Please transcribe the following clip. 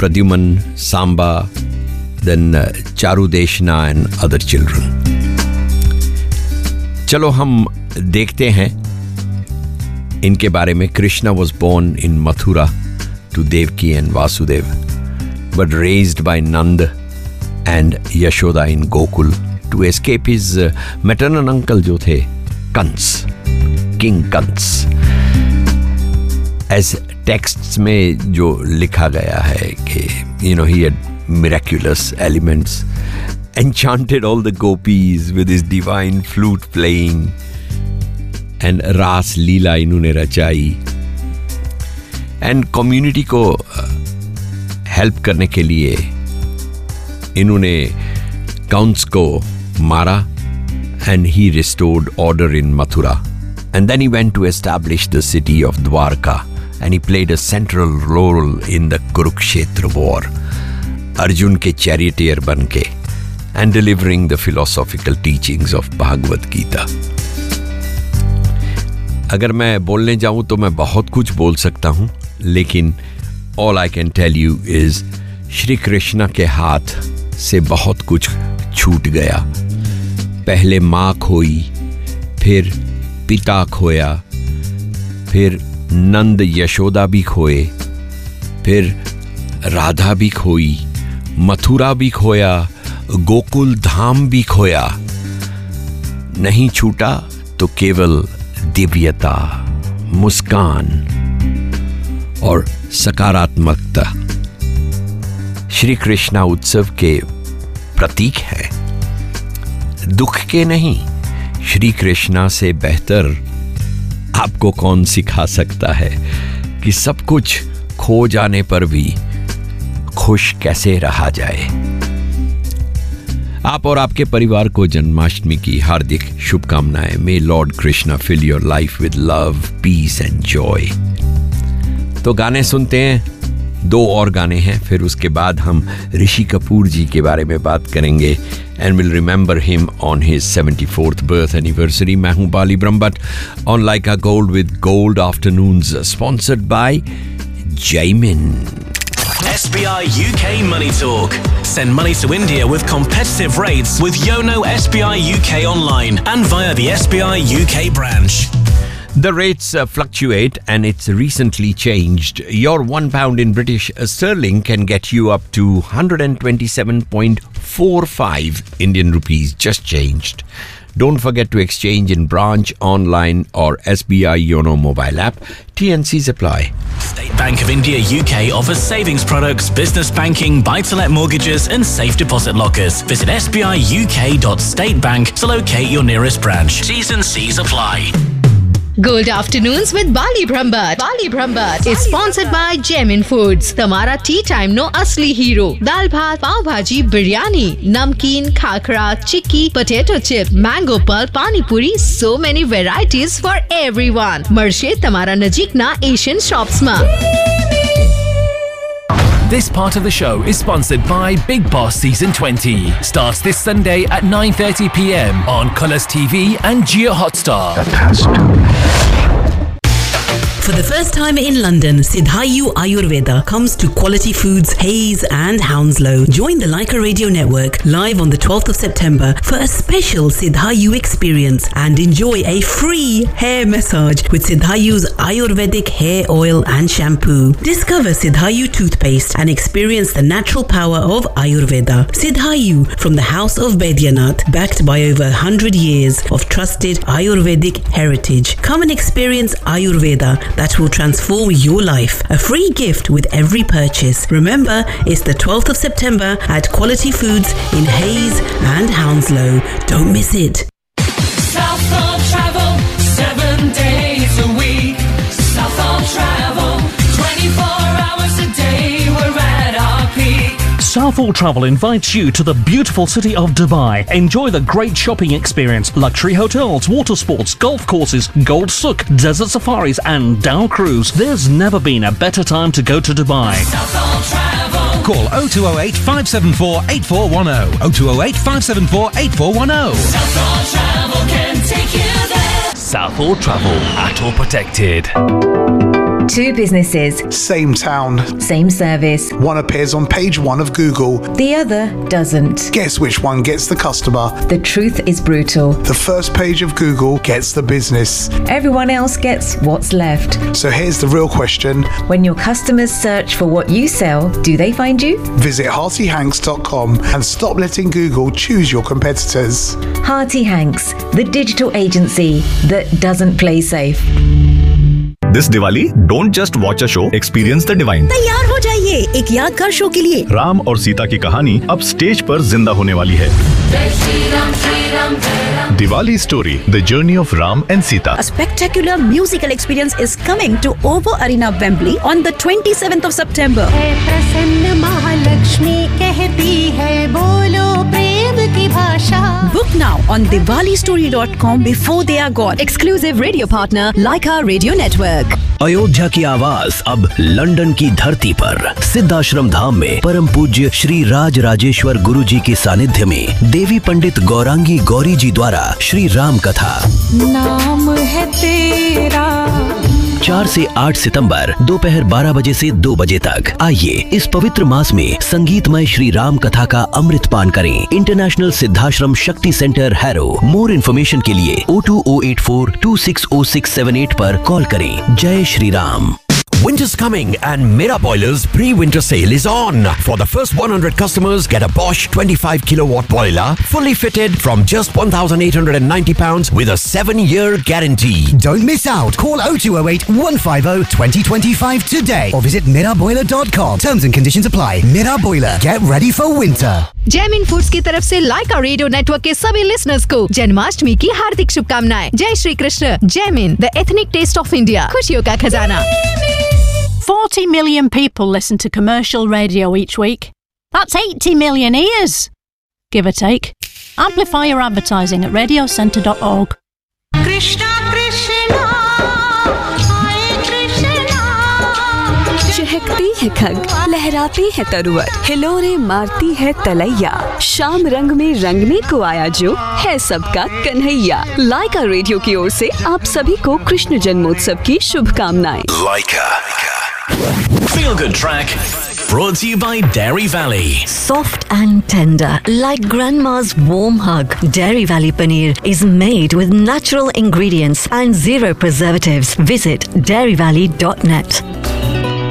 Pradyuman, Samba, then Charu Deshna and other children. चलो हम देखते हैं इनके बारे में. Krishna was born in Mathura to Devaki and Vasudeva, but raised by Nanda and Yashoda in Gokul to escape his maternal uncle जो थे Kans, King Kans. As texts में जो लिखा गया है कि he had miraculous elements, enchanted all the gopis with his divine flute playing, and Ras Leela इन्होंने रचाई. And community को help करने के लिए इन्होंने Kans को मारा, and he restored order in Mathura. And then he went to establish the city of Dwarka, and he played a central role in the Kurukshetra war, Arjun ke charioteer banke, and delivering the philosophical teachings of Bhagavad Gita. अगर मैं बोलने जाऊं तो मैं बहुत कुछ बोल सकता हूं, लेकिन all I can tell you is Shri Krishna के हाथ से बहुत कुछ छूट गया. पहले माँ खोई, फिर पिता खोया, फिर नंद यशोदा भी खोए, फिर राधा भी खोई, मथुरा भी खोया, गोकुल धाम भी खोया. नहीं छूटा तो केवल दिव्यता, मुस्कान और सकारात्मकता श्री कृष्णा उत्सव के प्रतीक है. दुख के नहीं. श्री कृष्णा से बेहतर आपको कौन सिखा सकता है कि सब कुछ खो जाने पर भी खुश कैसे रहा जाए. आप और आपके परिवार को जन्माष्टमी की हार्दिक शुभकामनाएं. My lord Krishna fill your life with love, piece and Joy. तो गाने सुनते हैं. 2 और गाने हैं, फिर उसके बाद हम ऋषि कपूर जी के बारे में बात करेंगे and we'll remember him on his 74th birth anniversary. मैं हूं बाली Brahmbhatt on Laika Gold with Gold Afternoons, sponsored by Jaimin. SBI UK Money Talk. Send money to India with competitive rates with Yono SBI UK online and via the SBI UK branch. The rates fluctuate and it's recently changed. Your £1 in British sterling can get you up to 127.45 Indian rupees, just changed. Don't forget to exchange in branch, online or SBI Yono mobile app. T&Cs apply. State Bank of India UK offers savings products, business banking, buy-to-let mortgages and safe deposit lockers. Visit sbiuk.statebank to locate your nearest branch. T's and C's apply. Gold Afternoons with Bali Brahmbhatt. Bali Brahmbhatt is sponsored by Jaimin Foods. Tamara tea time no asli hero. Dal bhat, pav bhaji, biryani, namkeen, khakra, chikki, potato chip, mango pulp, pani puri, so many varieties for everyone. Marshe Tamara Najik na Asian Shops ma. This part of the show is sponsored by Big Boss Season 20. Starts this Sunday at 9:30 p.m. on Colours TV and Jio Hotstar. For the first time in London, Siddhayu Ayurveda comes to Quality Foods, Hayes and Hounslow. Join the Laika Radio Network live on the 12th of September for a special Siddhayu experience and enjoy a free hair massage with Siddhayu's Ayurvedic hair oil and shampoo. Discover Siddhayu toothpaste and experience the natural power of Ayurveda. Siddhayu from the House of Baidyanath, backed by over 100 years of trusted Ayurvedic heritage. Come and experience Ayurveda that will transform your life. A free gift with every purchase. Remember, it's the 12th of September at Quality Foods in Hayes and Hounslow. Don't miss it. Southall Travel, 7 days a week. Southall Travel, 24 hours a day. We're at our peak. Southall Travel invites you to the beautiful city of Dubai. Enjoy the great shopping experience, luxury hotels, water sports, golf courses, Gold Souk, desert safaris and Dow Cruise. There's never been a better time to go to Dubai. Southall Travel. Call 0208 574 8410. 0208 574 8410. Southall Travel can take you there. Southall Travel. At all protected. Two businesses, Same town. same service. One appears on page 1 of Google. The other doesn't. Guess which one gets the customer? The truth is brutal. The first page of Google gets the business. Everyone else gets what's left. So here's the real question. When your customers search for what you sell, do they find you? Visit heartyhanks.com and stop letting Google choose your competitors. Hearty Hanks, the digital agency that doesn't play safe. This Diwali, don't just watch a show, experience the divine. तैयार हो जाइए एक यादगार show के लिए। राम और सीता की कहानी अब स्टेज पर जिंदा होने वाली है। Diwali story, the journey of Ram and Sita. A spectacular musical experience is coming to OVO Arena, Wembley on the 27th of September. प्रसन्न महालक्ष्मी कहती है बोलो प्रेम की भाषा। Book now on diwalistory.com before they are gone. Exclusive radio partner Leica Radio Network. Ayodhya की आवाज अब London की धरती पर सिद्धाश्रम धाम में परम पूज्य श्री राज राजेश्वर गुरु जी के सानिध्य में देवी पंडित गौरांगी गौरी जी द्वारा श्री राम कथा। नाम है तेरा। 4 से 8 सितंबर दोपहर 12 बजे से 2 बजे तक आइए इस पवित्र मास में संगीतमय श्री राम कथा का अमृत पान करें। इंटरनेशनल सिद्धाश्रम शक्ति सेंटर हैरो। मोर इन्फॉर्मेशन के लिए 02084260678 पर कॉल करें। जय Shri Ram. Winter's coming and Mera Boiler's pre-winter sale is on. For the first 100 customers, get a Bosch 25 kilowatt boiler fully fitted from just £1,890 with a 7-year guarantee. Don't miss out. Call 0208 150 2025 today or visit miraboiler.com. Terms and conditions apply. Mera Boiler. Get ready for winter. Jaimin foods की तरफ से लाइका radio network के सभी listeners को जन्माष्टमी की हार्दिक शुभकामनाएं। जय Shri Krishna. Jaimin, the ethnic test of India. खुशियों का खजाना। 40 million people listen to commercial radio each week. That's 80 million ears, give or take. Amplify your advertising at radiocentre.org. Krishna Krishna हाय कृष्णा। चहकती है खग, लहराती है तरुवर, हिलोरे मारती है तलैया। शाम रंग में रंगने को आया जो है सबका कन्हैया। लाइका रेडियो की ओर से आप सभी को कृष्ण जन्मोत्सव की शुभकामनाएं। Leica. Feel Good Track, brought to you by Dairy Valley. Soft and tender, like grandma's warm hug. Dairy Valley Paneer is made with natural ingredients and zero preservatives. Visit dairyvalley.net.